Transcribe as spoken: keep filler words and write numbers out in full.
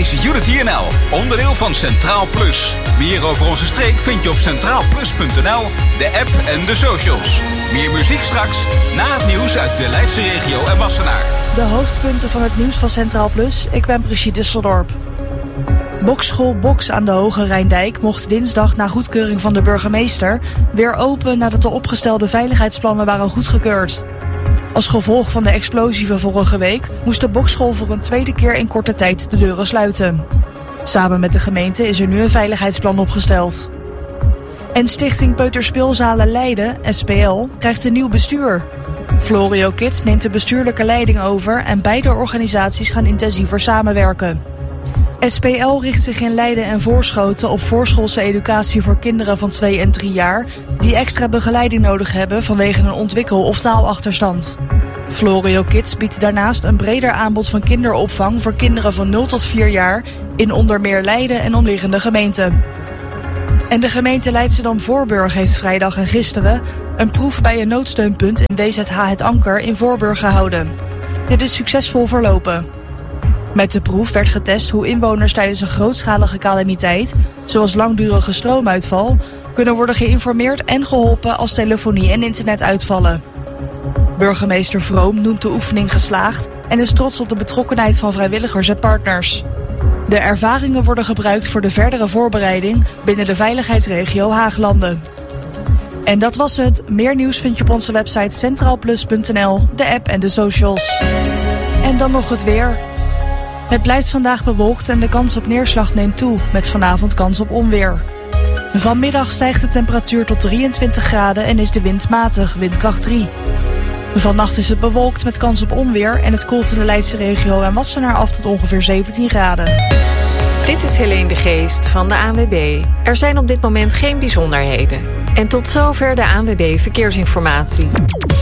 is Unity N L, onderdeel van Centraal Plus. Meer over onze streek vind je op centraal plus punt n l, de app en de socials. Meer muziek straks, na het nieuws uit de Leidse regio en Wassenaar. De hoofdpunten van het nieuws van Centraal Plus. Ik ben Brigitte Disseldorp. Bokschool Boks aan de Hoge Rijndijk mocht dinsdag na goedkeuring van de burgemeester weer open nadat de opgestelde veiligheidsplannen waren goedgekeurd. Als gevolg van de explosie van vorige week moest de bokschool voor een tweede keer in korte tijd de deuren sluiten. Samen met de gemeente is er nu een veiligheidsplan opgesteld. En Stichting Peuterspeelzalen Leiden, S P L, krijgt een nieuw bestuur. Florio Kids neemt de bestuurlijke leiding over en beide organisaties gaan intensiever samenwerken. S P L richt zich in Leiden en Voorschoten op voorschoolse educatie voor kinderen van twee en drie jaar die extra begeleiding nodig hebben vanwege een ontwikkel- of taalachterstand. Florio Kids biedt daarnaast een breder aanbod van kinderopvang voor kinderen van nul tot vier jaar in onder meer Leiden en omliggende gemeenten. En de gemeente Leidschendam-Voorburg heeft vrijdag en gisteren een proef bij een noodsteunpunt in W Z H Het Anker in Voorburg gehouden. Dit is succesvol verlopen. Met de proef werd getest hoe inwoners tijdens een grootschalige calamiteit, zoals langdurige stroomuitval, kunnen worden geïnformeerd en geholpen als telefonie en internet uitvallen. Burgemeester Vroom noemt de oefening geslaagd en is trots op de betrokkenheid van vrijwilligers en partners. De ervaringen worden gebruikt voor de verdere voorbereiding binnen de veiligheidsregio Haaglanden. En dat was het. Meer nieuws vind je op onze website centraal plus punt n l, de app en de socials. En dan nog het weer. Het blijft vandaag bewolkt en de kans op neerslag neemt toe, met vanavond kans op onweer. Vanmiddag stijgt de temperatuur tot drieëntwintig graden en is de wind matig, windkracht drie. Vannacht is het bewolkt met kans op onweer en het koelt in de Leidse regio en Wassenaar af tot ongeveer zeventien graden. Dit is Helene de Geest van de A N W B. Er zijn op dit moment geen bijzonderheden. En tot zover de A N W B Verkeersinformatie.